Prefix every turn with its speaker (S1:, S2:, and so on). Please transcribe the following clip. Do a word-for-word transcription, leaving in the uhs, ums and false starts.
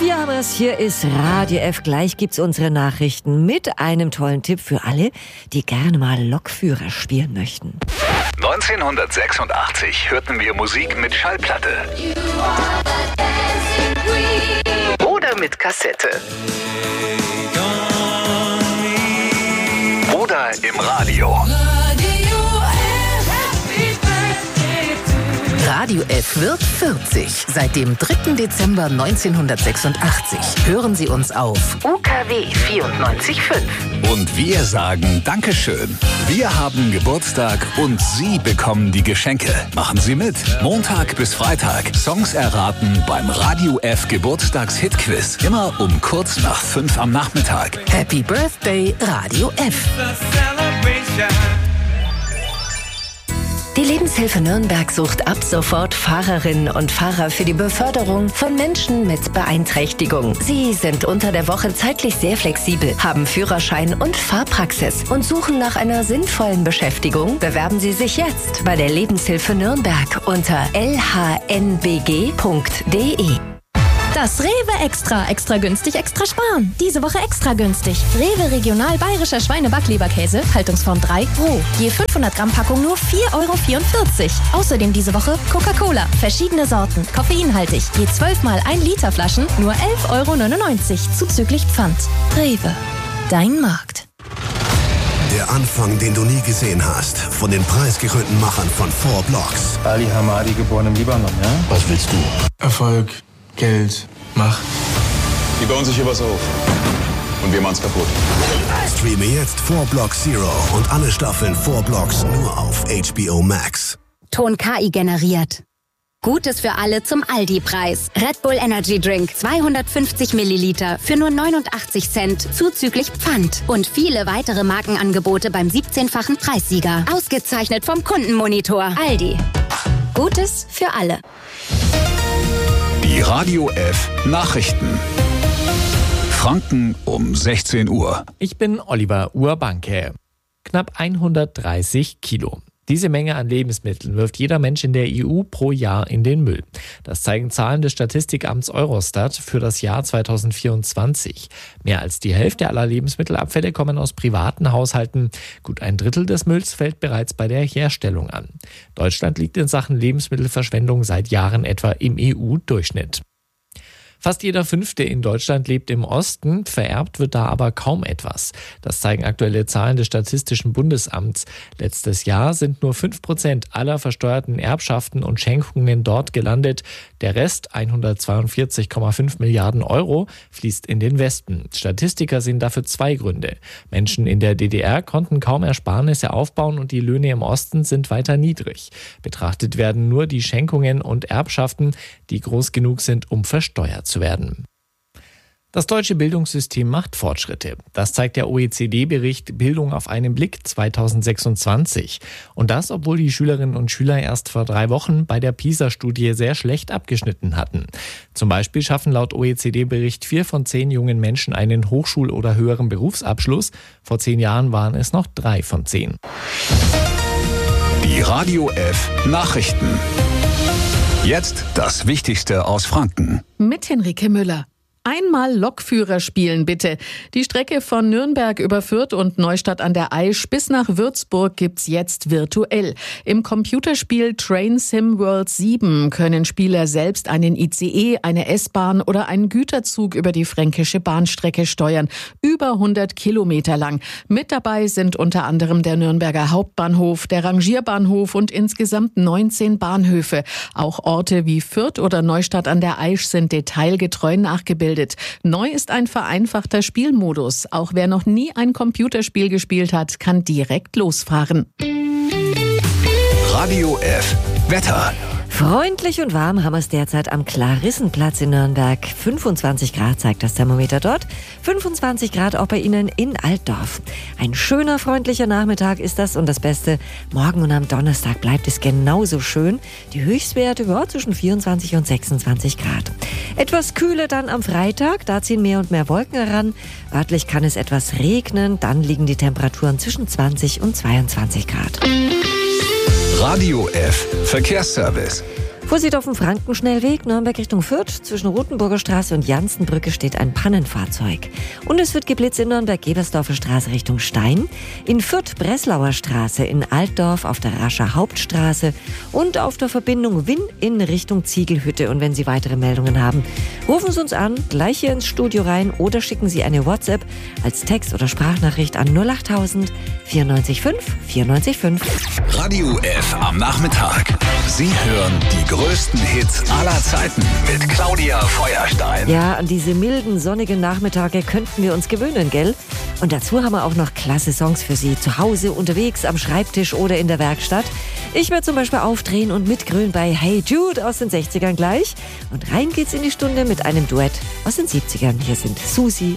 S1: Wir haben es, hier ist Radio F. Gleich gibt's unsere Nachrichten mit einem tollen Tipp für alle, die gerne mal Lokführer spielen möchten.
S2: neunzehnhundertsechsundachtzig hörten wir Musik mit Schallplatte. Oder mit Kassette. Oder im Radio.
S3: Radio F wird vierzig. Seit dem dritten Dezember neunzehnhundertsechsundachtzig hören Sie uns auf U K W vierundneunzig Komma fünf.
S2: Und wir sagen Dankeschön. Wir haben Geburtstag und Sie bekommen die Geschenke. Machen Sie mit. Montag bis Freitag. Songs erraten beim Radio F Geburtstags-Hit-Quiz. Immer um kurz nach fünf am Nachmittag.
S3: Happy Birthday, Radio F. Die Lebenshilfe Nürnberg sucht ab sofort Fahrerinnen und Fahrer für die Beförderung von Menschen mit Beeinträchtigung. Sie sind unter der Woche zeitlich sehr flexibel, haben Führerschein und Fahrpraxis und suchen nach einer sinnvollen Beschäftigung. Bewerben Sie sich jetzt bei der Lebenshilfe Nürnberg unter l h n b g punkt d e.
S4: Das Rewe Extra. Extra günstig, extra sparen. Diese Woche extra günstig. Rewe Regional Bayerischer Schweinebacklieberkäse, Haltungsform drei, roh. Je fünfhundert Gramm Packung nur vier Euro vierundvierzig. Außerdem diese Woche Coca-Cola. Verschiedene Sorten, koffeinhaltig. Je zwölf mal ein Liter Flaschen, nur elf Euro neunundneunzig. Zuzüglich Pfand. Rewe. Dein Markt.
S5: Der Anfang, den du nie gesehen hast. Von den preisgekrönten Machern von Four Blocks.
S6: Ali Hamadi, geboren im Libanon, ja?
S5: Was willst du?
S6: Erfolg, Geld, Macht.
S7: Die bauen sich hier was auf. Und wir machen's kaputt.
S5: Streame jetzt Four Blocks Zero und alle Staffeln Four Blocks nur auf H B O Max.
S8: Ton K I generiert. Gutes für alle zum Aldi-Preis. Red Bull Energy Drink zweihundertfünfzig Milliliter für nur neunundachtzig Cent zuzüglich Pfand. Und viele weitere Markenangebote beim siebzehnfachen Preissieger. Ausgezeichnet vom Kundenmonitor. Aldi. Gutes für alle.
S2: Die Radio F Nachrichten. Franken um sechzehn Uhr.
S9: Ich bin Oliver Urbanke. Knapp hundertdreißig Kilo. Diese Menge an Lebensmitteln wirft jeder Mensch in der E U pro Jahr in den Müll. Das zeigen Zahlen des Statistikamts Eurostat für das Jahr zweitausendvierundzwanzig. Mehr als die Hälfte aller Lebensmittelabfälle kommen aus privaten Haushalten. Gut ein Drittel des Mülls fällt bereits bei der Herstellung an. Deutschland liegt in Sachen Lebensmittelverschwendung seit Jahren etwa im E U-Durchschnitt. Fast jeder Fünfte in Deutschland lebt im Osten, vererbt wird da aber kaum etwas. Das zeigen aktuelle Zahlen des Statistischen Bundesamts. Letztes Jahr sind nur fünf Prozent aller versteuerten Erbschaften und Schenkungen dort gelandet. Der Rest, hundertzweiundvierzig Komma fünf Milliarden Euro, fließt in den Westen. Statistiker sehen dafür zwei Gründe. Menschen in der D D R konnten kaum Ersparnisse aufbauen und die Löhne im Osten sind weiter niedrig. Betrachtet werden nur die Schenkungen und Erbschaften, die groß genug sind, um versteuert zu werden. Das deutsche Bildungssystem macht Fortschritte. Das zeigt der O E C D-Bericht Bildung auf einen Blick zweitausendsechsundzwanzig. Und das, obwohl die Schülerinnen und Schüler erst vor drei Wochen bei der PISA-Studie sehr schlecht abgeschnitten hatten. Zum Beispiel schaffen laut O E C D-Bericht vier von zehn jungen Menschen einen Hochschul- oder höheren Berufsabschluss. Vor zehn Jahren waren es noch drei von zehn.
S2: Die Radio F Nachrichten. Jetzt das Wichtigste aus Franken.
S10: Mit Henrike Müller. Einmal Lokführer spielen, bitte. Die Strecke von Nürnberg über Fürth und Neustadt an der Aisch bis nach Würzburg gibt's jetzt virtuell. Im Computerspiel Train Sim World sieben können Spieler selbst einen I C E, eine S-Bahn oder einen Güterzug über die fränkische Bahnstrecke steuern. Über hundert Kilometer lang. Mit dabei sind unter anderem der Nürnberger Hauptbahnhof, der Rangierbahnhof und insgesamt neunzehn Bahnhöfe. Auch Orte wie Fürth oder Neustadt an der Aisch sind detailgetreu nachgebildet. Neu ist ein vereinfachter Spielmodus. Auch wer noch nie ein Computerspiel gespielt hat, kann direkt losfahren.
S2: Radio F Wetter.
S1: Freundlich und warm haben wir es derzeit am Klarissenplatz in Nürnberg. fünfundzwanzig Grad zeigt das Thermometer dort, fünfundzwanzig Grad auch bei Ihnen in Altdorf. Ein schöner, freundlicher Nachmittag ist das und das Beste, morgen und am Donnerstag bleibt es genauso schön. Die Höchstwerte ja, zwischen vierundzwanzig und sechsundzwanzig Grad. Etwas kühler dann am Freitag, da ziehen mehr und mehr Wolken heran. Örtlich kann es etwas regnen, dann liegen die Temperaturen zwischen zwanzig und zweiundzwanzig Grad.
S2: Radio F Verkehrsservice.
S1: Vorsicht auf dem Frankenschnellweg, Nürnberg Richtung Fürth. Zwischen Rothenburger Straße und Jansenbrücke steht ein Pannenfahrzeug. Und es wird geblitzt in Nürnberg-Gebersdorfer Straße Richtung Stein, in Fürth Breslauer Straße, in Altdorf auf der Rascher Hauptstraße und auf der Verbindung Winn in Richtung Ziegelhütte. Und wenn Sie weitere Meldungen haben, rufen Sie uns an, gleich hier ins Studio rein oder schicken Sie eine WhatsApp als Text- oder Sprachnachricht an null achttausend vierundneunzig fünf vierundneunzig fünf.
S2: Radio F am Nachmittag. Sie hören die größten Hits aller Zeiten mit Claudia Feuerstein.
S1: Ja, an diese milden, sonnigen Nachmittage könnten wir uns gewöhnen, gell? Und dazu haben wir auch noch klasse Songs für Sie. Zu Hause, unterwegs, am Schreibtisch oder in der Werkstatt. Ich werde zum Beispiel aufdrehen und mitgrölen bei Hey Jude aus den sechzigern gleich. Und rein geht's in die Stunde mit einem Duett aus den siebzigern. Hier sind Susi